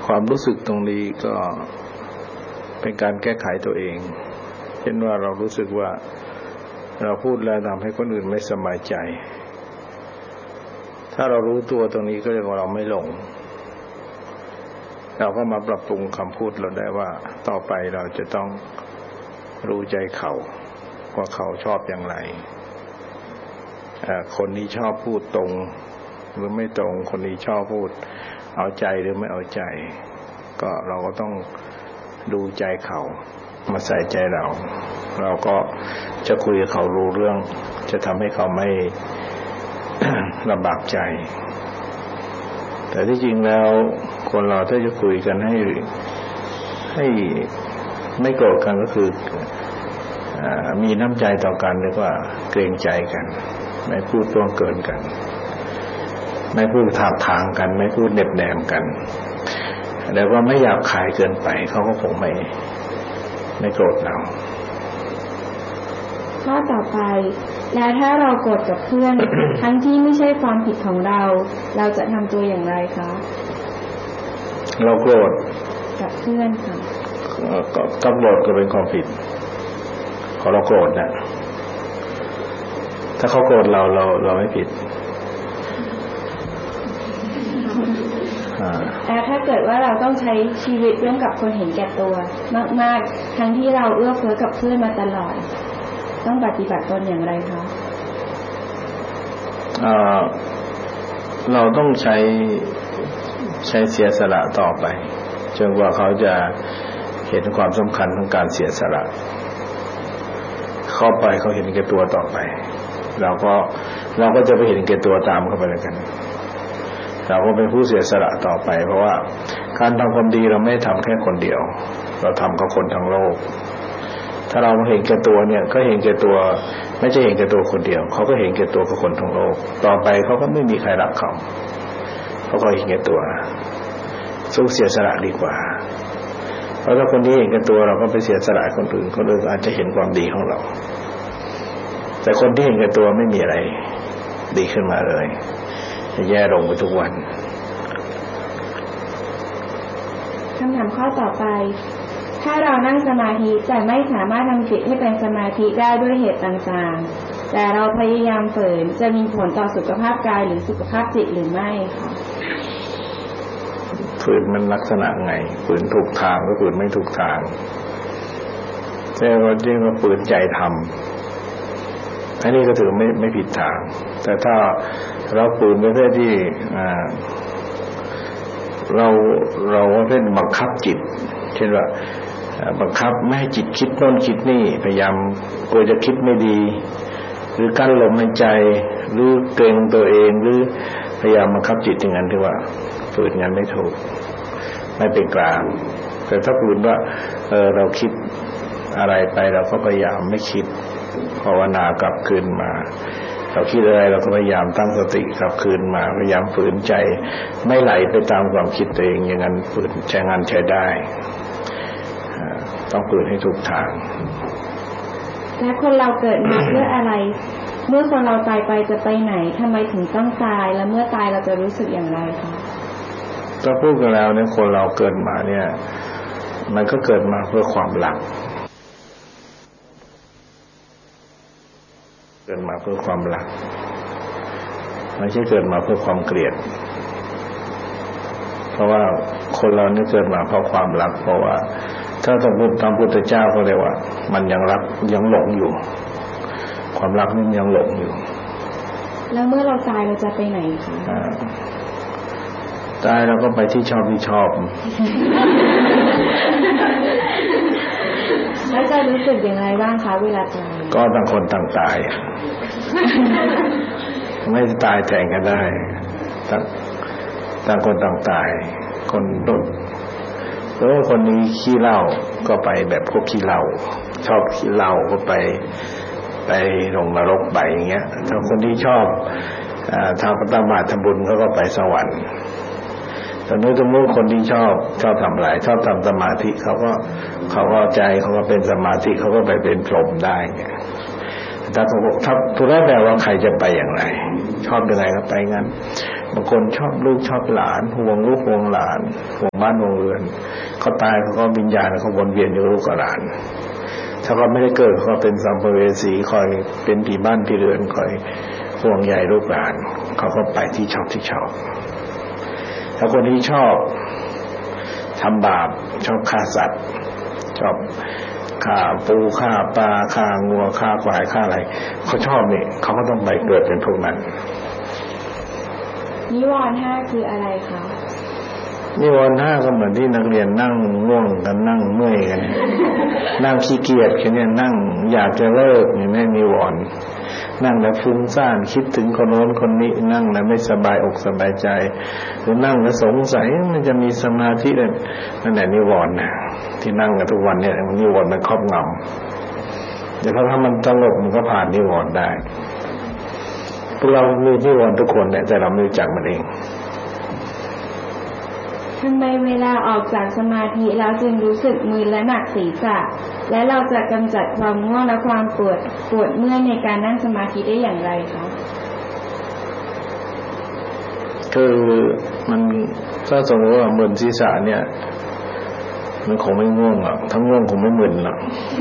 ความรู้สึกตรงนี้ก็เป็นการแก้ไขตัวเองเช่นว่าเรารู้สึกว่าเราพูดแล้วทำให้คนอื่นไม่สบายใจถ้าเรารู้ตัวตรงนี้ก็เรียกว่าเราไม่หลงเราก็มาปรับปรุงคำพูดเราได้ว่าต่อไปเราจะต้องรู้ใจเขาว่าเขาชอบอย่างไรคนนี้ชอบพูดตรงหรือไม่ตรงคนนี้ชอบพูดเอาใจหรือไม่เอาใจก็เราก็ต้องดูใจเขามาใส่ใจเราเราก็จะคุยกับเขารู้เรื่องจะทำให้เขาไม่ ลำบากใจแต่ที่จริงแล้วคนเราถ้าจะคุยกันให้ไม่โกรธกันก็คือมีน้ำใจต่อกันหรือว่าเกรงใจกันไม่พูดล่วงเกินกันไม่พูดถากถางกันไม่พูดเหน็บแนมกันแล้วก็ไม่หยาบคายเกินไปเขาก็คงไม่โกรธเราข้อต่อไปแล้วถ้าเราโกรธกับเพื่อน ทั้งที่ไม่ใช่ความผิดของเราจะทำตัวอย่างไรคะเราโกรธกับเพื่อนค่ะก็โกรธก็เป็นความผิดพอเราโกรธนะถ้าเขาโกรธเราไม่ผิดแล้วถ้าเกิดว่าเราต้องใช้ชีวิตร่วมกับคนเห็นแก่ตัวมากๆทั้งที่เราเอื้อเฟื้อกับเพื่อนมาตลอดต้องปฏิบัติตนอย่างไรคะเราต้องใช้เสียสละต่อไปจนกว่าเขาจะเห็นความสำคัญของการเสียสละเข้าไปเขาเห็นแก่ตัวต่อไปเราก็จะไปเห็นแก่ตัวตามเข้าไปแล้วกันเราก็เป็นผู้เสียสละต่อไปเพราะว่าการทำความดีเราไม่ทำแค่คนเดียวเราทำกับคนทั้งโลกถ้าเราเห็นแก่ตัวเนี่ยก็เห็นแก่ตัวไม่ใช่เห็นแก่ตัวคนเดียวเขาก็เห็นแก่ตัวกับคนทั้งโลกต่อไปเขาก็ไม่มีใครรักเขาก็เห็นแก่ตัวสู้เสียสละดีกว่าเพราะถ้าคนนี้เห็นแก่ตัวเราก็ไปเสียสละคนอื่นอาจจะเห็นความดีของเราแต่คนที่เห็นแก่ตัวไม่มีอะไรดีขึ้นมาเลยจะแย่ลงไปทุกวันคำถามข้อต่อไปถ้าเรานั่งสมาธิแต่ไม่สามารถทำจิตให้เป็นสมาธิได้ด้วยเหตุต่างๆแต่เราพยายามฝืนจะมีผลต่อสุขภาพกายหรือสุขภาพจิตหรือไม่คะฝืนมันลักษณะไงฝืนถูกทางหรือฝืนไม่ถูกทางแต่ว่าจริงว่าฝืนใจทำอันนี้ก็ถือไม่ผิดทางแต่ถ้าเราฝืนประเภทที่เราประเภทบังคับจิตเช่นว่าบังคับไม่ให้จิตคิดโน่นคิดนี่พยายามกลัวจะคิดไม่ดีหรือกั้นลมหายใจหรือเกรงตัวเองหรือพยายามบังคับจิตอย่างนั้นที่ว่าฝืนงานไม่ถูกไม่เป็นกลางแต่ถ้าฝืนว่าเราคิดอะไรไปเราก็พยายามไม่คิดภาวนากลับคืนมาเราคิดอะไรเราก็พยายามตั้งสติกลับคืนมาพยายามฝืนใจไม่ไหลไปตามความคิดตัวเองอย่างนั้นฝืนใช้งานใช้ได้ต้องฝืนให้ถูกทางและคนเราเกิดมาเพื่ออะไรเมื่อคนเราตายไปจะไปไหนทำไมถึงต้องตายและเมื่อตายเราจะรู้สึกอย่างไรคะถ้าพูดกันแล้วเนี่ยคนเราเกิดมาเนี่ยมันก็เกิดมาเพื่อความรักเกิดมาเพื่อความรักไม่ใช่เกิดมาเพื่อความเกลียดเพราะว่าคนเราเนี่ยเกิดมาเพราะความรักเพราะว่าถ้าต้องพูดตามพุทธเจ้าเขาเรียกว่ามันยังรักยังหลงอยู่ความรักนี่ยังหลงอยู่แล้วเมื่อเราตายเราจะไปไหนคะตายเราก็ไปที่ชอบแล้วจะรู้สึกอย่างไรบ้างคะเวลาตายก็ต่างคนต่างตายไม่ตายแทนกันได้ต่างคนต่างตายคนคนนี้ขี้เหล้าก็ไปแบบพวกขี้เหล้าชอบขี้เหล้าก็ไปลงนรกไปอย่างเงี้ยถ้าคนที่ชอบทำตบะทำบุญเขาก็ไปสวรรค์แต่เมื่อคนที่ชอบทำอะไรชอบทำสมาธิเขาก็ใจเขาก็เป็นสมาธิเขาก็ไปเป็นพรหมได้ไงถ้าทุกแล้วแต่ว่าใครจะไปอย่างไรชอบยังไงก็ไปงั้นบางคนชอบลูกชอบหลานห่วงลูกห่วงหลานห่วงบ้านห่วงเรือนเขาตายเขาก็วิญญาณเขาวนเวียนอยู่ลูกกับหลานถ้าเขาไม่ได้เกิดเขาเป็นสัมภเวสีคอยเป็นที่บ้านที่เรือนคอยห่วงใยลูกหลานเขาก็ไปที่ชอบถ้าคนที่ชอบทำบาปชอบฆ่าสัตว์ชอบฆ่าปูฆ่าปลาฆ่างัวฆ่าควายฆ่าอะไรเขาชอบนี่เขาก็ต้องไปเกิดเป็นพวกนั้นนิวรณ์5คืออะไรคะนิวรณ์5ก็เหมือนที่นักเรียนนั่งง่วงกันนั่งเมื่อยกันนั่งขี้เกียจแค่นี้นั่งอยากจะเลิกอย่างนี้นิวรณ์นั่งแล้วฟุ้งซ่านคิดถึงคนโน้นคนนี้นั่งแล้วไม่สบายอกสบายใจหรือนั่งแล้วสงสัยมันจะมีสมาธินั่นแหละนิวรณ์นะที่นั่งกันทุกวันเนี่ยนิวรณ์มันครอบงำแต่ถ้ามันสงบมันก็ผ่านนิวรณ์ได้พวกเรามีนิวรณ์ทุกคนเนี่ยแต่เราไม่รู้จักมันเองทำไมเวลาออกจากสมาธิแล้วจึงรู้สึกมึนและหนักศีรษะและเราจะกำจัดความง่วงและความปวดเมื่อยในการนั่งสมาธิได้อย่างไรคะคือมันถ้าสมมติว่ามึนศีรษะเนี่ยมันคงไม่ง่วงหรอกถ้าง่วงคงไม่มึนหรอก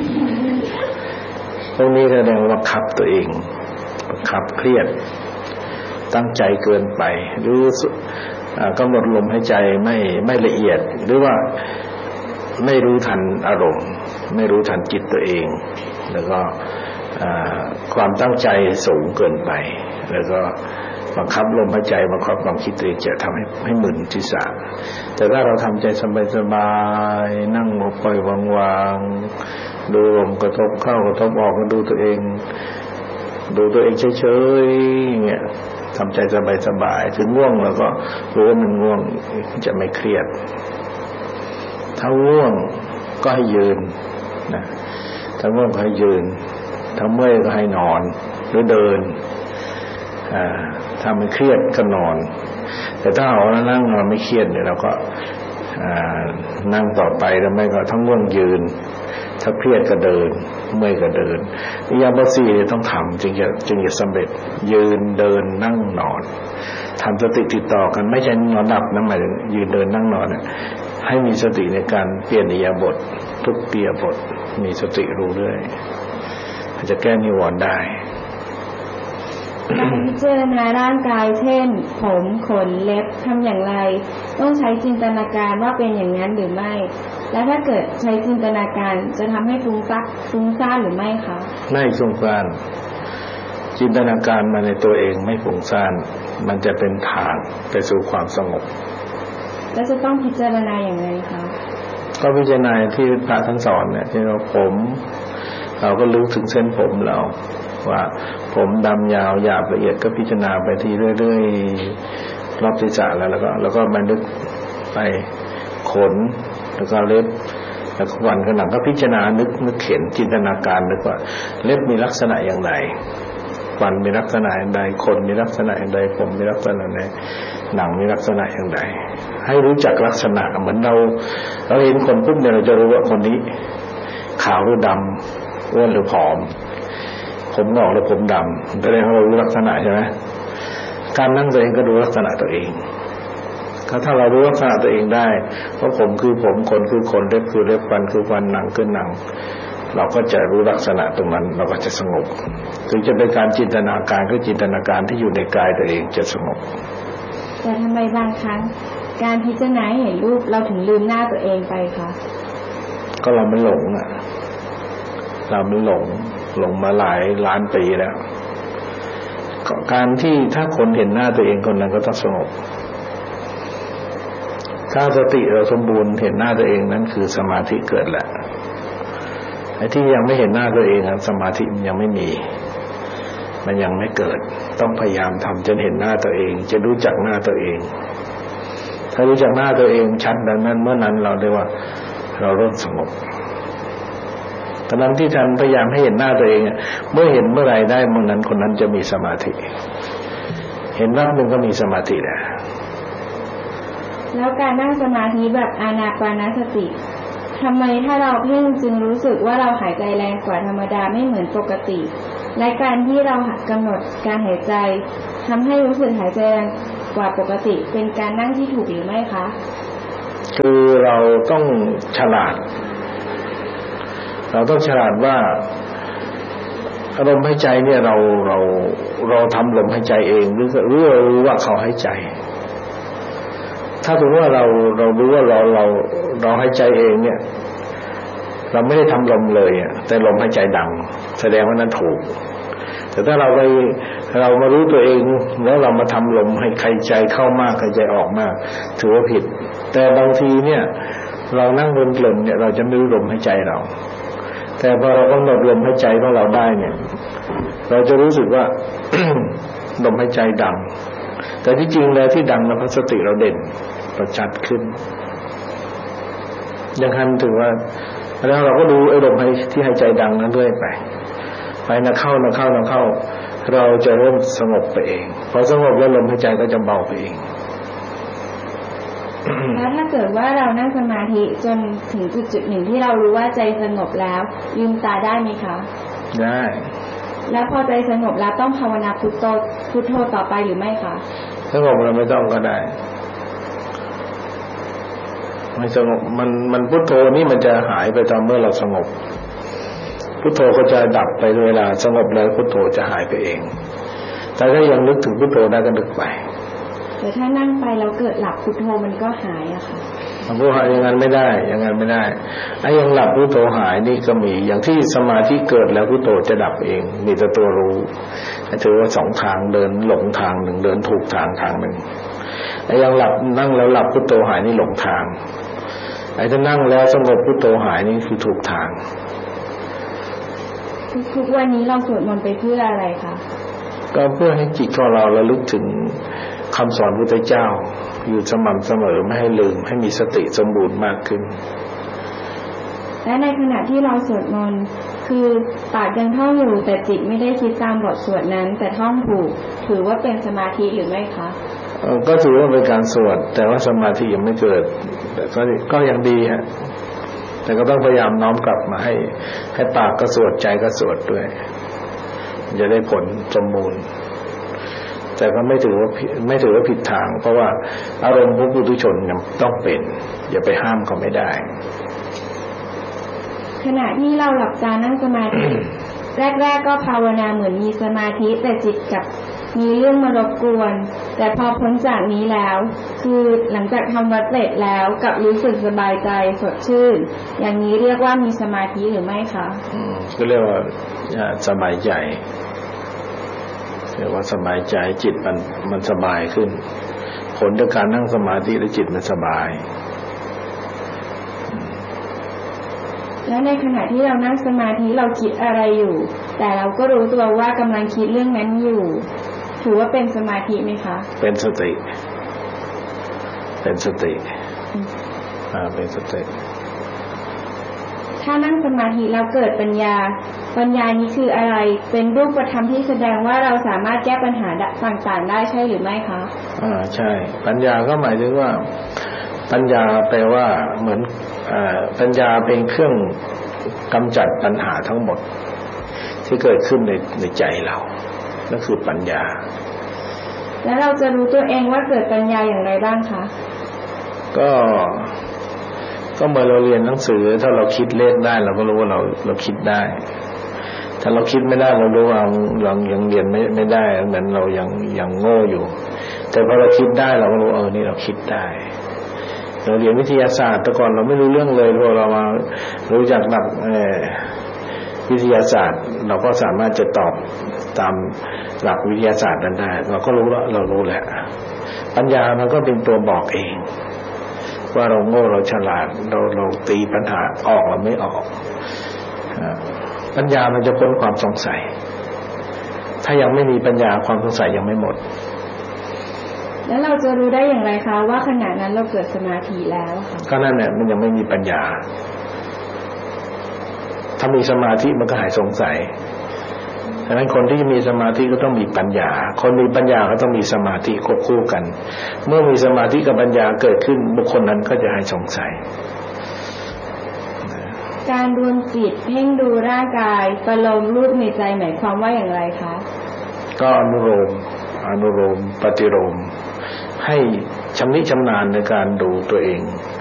พวกนี้แสดงว่าขับตัวเองขับเครียดตั้งใจเกินไปหรือกำหนดลมหายใจไม่ละเอียดหรือว่าไม่รู้ทันอารมณ์ไม่รู้ทันจิตตัวเองแล้วก็ความตั้งใจสูงเกินไปแล้วก็บังคับลมหายใจบังคับความคิดตัวเองจะทำให้มึนศีรษะแต่ถ้าเราทำใจสบายๆนั่งปล่อยวางๆดูลมกระทบเข้ากระทบออกก็ดูตัวเองเฉยๆอย่างเงี้ยทำใจสบายๆถึงง่วงแล้วก็รู้ว่ามันง่วงจะไม่เครียดถ้าง่วงก็ให้ยืนนะถ้าง่วงก็ให้ยืนถ้าเมื่อยก็ให้นอนหรือเดินถ้ามันเครียดก็นอนแต่ถ้าเรานั่งเราไม่เครียดเนี่ยเราก็นั่งต่อไปแล้วไม่ก็ทั้งง่วงยืนถ้าเครียดก็เดินเมื่อยก็เดินอิริยาบถ4ต้องทำจึงจะสำเร็จยืนเดินนั่งนอนทำสติติดต่อกันไม่ใช่นอนดับนะหมายถึงยืนเดินนั่งนอนเนี่ยให้มีสติในการเปลี่ยนอิริยาบถทุกอิริยาบถมีสติรู้เรื่อยจะแก้นิวรณ์ได้การพิจารณาร่างกายเช่นผมขนเล็บทำอย่างไรต้องใช้จินตนาการว่าเป็นอย่างนั้นหรือไม่และถ้าเกิดใช้จินตนาการจะทำให้ฟุ้งซ่านหรือไม่คะไม่ฟุ้งซ่านจินตนาการมาในตัวเองไม่ฟุ้งซ่านมันจะเป็นทางไปสู่ความสงบแล้วจะต้องพิจารณาอย่างไรคะก็พิจารณาที่พระท่านสอนเนี่ยที่เราก็รู้ถึงเส้นผมเราว่าผมดำยาวหยาบละเอียดก็พิจารณาไปที่เรื่อยๆรอบศีรษะแล้วก็บันทึกไปขนแล้วก็เล็บแล้วก็วันข้างหลังก็พิจารณานึกเข็นจินตนาการนึกว่าเล็บมีลักษณะอย่างไรฟันมีลักษณะอย่างไรขนมีลักษณะอย่างไรผมมีลักษณะอย่างไรหนังมีลักษณะอย่างไรให้รู้จักลักษณะเหมือนเราเห็นคนปุ๊บเนี่ยเราจะรู้ว่าคนนี้ขาวหรือดำอ้วนหรือผอมผมงอกหรือผมดำแสดงว่าเรารู้ลักษณะใช่ไหมการนั่งตัวเองก็ดูลักษณะตัวเองถ้าเรารู้ลักษณะตัวเองได้ว่าผมคือผมขนคือขนเล็บคือเล็บฟันคือฟันหนังคือหนังเราก็จะรู้ลักษณะตรงนั้นเราก็จะสงบถึงจะเป็นการจินตนาการก็จินตนาการที่อยู่ในกายตัวเองจะสงบแต่ทำไมบางครั้งการพิจารณาเห็นรูปเราถึงลืมหน้าตัวเองไปคะก็เราไม่หลงอ่ะเราไม่หลงมาหลายล้านปีแล้วการที่ถ้าคนเห็นหน้าตัวเองคนนั้นก็ต้องสงบถ้าสติเราสมบูรณ์เห็นหน้าตัวเองนั้นคือสมาธิเกิดแหละไอ้ที่ยังไม่เห็นหน้าตัวเองนั้นสมาธิมันยังไม่มีมันยังไม่เกิดต้องพยายามทำจนเห็นหน้าตัวเองจะรู้จักหน้าตัวเองถ้ารู้จักหน้าตัวเองชัดดังนั้นเมื่อนั้นเราเรียกว่าเราเริ่มสงบตอนนั้นที่ท่านพยายามให้เห็นหน้าตัวเองเมื่อเห็นเมื่อไรได้เมื่อนั้นคนนั้นจะมีสมาธิเห็นรอบนึงก็มีสมาธิแล้วการนั่งสมาธิแบบอานาปานสติทำไมถ้าเราเพ่งจึงรู้สึกว่าเราหายใจแรงกว่าธรรมดาไม่เหมือนปกติและการที่เรากำหนดการหายใจทำให้รู้สึกหายใจแรงกว่าปกติเป็นการนั่งที่ถูกหรือไม่คะคือเราต้องฉลาดว่าลมหายใจเนี่ยเราทำลมหายใจเองหรือรู้ว่าเขาหายใจถ้าสมมติว่าเรารู้ว่าเราหายใจเองเนี่ยเราไม่ได้ทำลมเลยแต่ลมหายใจดังแสดงว่านั้นถูกแต่ถ้าเรามารู้ตัวเองแล้วเรามาทำลมให้หายใจเข้ามากหายใจออกมากถือว่าผิดแต่บางทีเนี่ยเรานั่งเพลินๆเนี่ยเราจะไม่รู้ลมหายใจเราแต่พอเรากำหนดลมหายใจของเราได้เนี่ยเราจะรู้สึกว่า ลมหายใจดังแต่ที่จริงแล้วที่ดังนั้นเพราะสติเราเด่นประจัดขึ้นอย่างนั้นถือว่าแล้วเราก็ดูไอ้ลมที่หายใจดังนั้นเรื่อยไปนักเข้าเราจะเริ่มสงบไปเองพอสงบแล้วลมหายใจก็จะเบาไปเองแล้วถ้าเกิดว่าเรานั่งสมาธิจนถึงจุดหนึ่งที่เรารู้ว่าใจสงบแล้วลืมตาได้ไหมคะได้แล้วพอใจสงบแล้วต้องภาวนาพุทโธต่อไปหรือไม่คะสงบเราไม่ต้องก็ได้ไม่สงบมันพุทโธนี่มันจะหายไปตอนเมื่อเราสงบพุทโธก็จะดับไปเวลาสงบแล้วพุทโธจะหายไปเองแต่ถ้ายังนึกถึงพุทโธได้ก็นึกไปแต่ถ้านั่งไปแล้วเกิดหลับพุทโธมันก็หายอะค่ะพุทโธอย่างนั้นไม่ได้ไอ้ยังหลับพุทโธหายนี่ก็มีอย่างที่สมาธิเกิดแล้วพุทโธจะดับเองมีแต่ตัวรู้ถือว่าสองทางเดินหลงทางหนึ่งเดินถูกทางหนึ่งไอ้ยังหลับนั่งแล้วหลับพุทโธหายนี่หลงทางไอ้ถ้านั่งแล้วสงบพุทโธหายนี่คือถูกทางทุกวันนี้เราสวดมนต์ไปเพื่ออะไรคะก็เพื่อให้จิตของเราระลึกถึงคำสอนพระพุทธเจ้าอยู่สม่ำเสมอไม่ให้ลืมให้มีสติสมบูรณ์มากขึ้นและในขณะที่เราสวดมนต์คือปากยังท่องอยู่แต่จิตไม่ได้คิดตามบทสวดนั้นแต่ท่องถูกถือว่าเป็นสมาธิหรือไม่คะก็ถือว่าเป็นการสวดแต่ว่าสมาธิยังไม่เกิดแต่ก็ยังดีฮะแต่ก็ต้องพยายามน้อมกลับมาให้ปากก็สวดใจก็สวดด้วยจะได้ผลสมบูรณ์แต่ก็ไม่ถือว่าผิดทางเพราะว่าอารมณ์ของปุถุชนต้องเป็นอย่าไปห้ามเขาไม่ได้ขณะที่เราหลับตานั่งสมาธิ แรกก็ภาวนาเหมือนมีสมาธิแต่จิตกับมีเรื่องมารบกวนแต่พอพ้นจากนี้แล้วคือหลังจากทำวัดเสร็จแล้วกับรู้สึกสบายใจสดชื่นอย่างนี้เรียกว่ามีสมาธิหรือไม่คะก็เรียกว่าสบายใจเรียกว่าสบายใจจิตมันสบายขึ้นผลจากการนั่งสมาธิแล้วจิตมันสบายและในขณะที่เรานั่งสมาธิเราคิดอะไรอยู่แต่เราก็รู้ตัวว่ากำลังคิดเรื่องนั้นอยู่ถือว่าเป็นสมาธิไหมคะเป็นสติเป็นสติถ้านั่งสมาธิแล้วเกิดปัญญานี้คืออะไรเป็นรูปธรรมที่แสดงว่าเราสามารถแก้ปัญหาต่างๆได้ใช่หรือไม่คะใช่ปัญญาก็หมายถึงว่าปัญญาแปลว่าเหมือนปัญญาเป็นเครื่องกำจัดปัญหาทั้งหมดที่เกิดขึ้นในใจเรานั่นคือปัญญาแล้วเราจะรู้ตัวเองว่าเกิดปัญญาอย่างไรบ้างคะก็เมื่อเราเรียนหนังสือถ้าเราคิดเลขได้เราก็รู้ว่าเราคิดได้ถ้าเราคิดไม่ได้เรารู้ว่าเรายังเรียนไม่ได้เหมือนเรายังโง่อยู่แต่พอเราคิดได้เราก็รู้นี่เราคิดได้เราเรียนวิทยาศาสตร์แต่ก่อนเราไม่รู้เรื่องเลยพอเรามารู้จักหลักวิทยาศาสตร์เราก็สามารถจะตอบตามหลักวิทยาศาสตร์นั้นได้เราก็รู้แล้วเรารู้แหละปัญญามันก็เป็นตัวบอกเองว่าเราโง่เราฉลาดเราตีปัญหาออกเราไม่ออกปัญญามันจะพ้นความสงสัยถ้ายังไม่มีปัญญาความสงสัยยังไม่หมดแล้วเราจะรู้ได้อย่างไรคะว่าขณะนั้นเราเกิดสมาธิแล้วค่ะก็นั่นแหละมันยังไม่มีปัญญาถ้ามีสมาธิมันก็หายสงสัยดังนั้นคนที่มีสมาธิก็ต้องมีปัญญาคนมีปัญญาก็ต้องมีสมาธิควบคู่กันเมื่อมีสมาธิกับปัญญาเกิดขึ้นบุคคลนั้นก็จะหายสงสัยการรวมจิตเพ่งดูร่างกายประโลมรูปในใจหมายความว่าอย่างไรคะก็อนุโลมปฏิโลมให้ชำนิชำนาญในการดูตัวเอง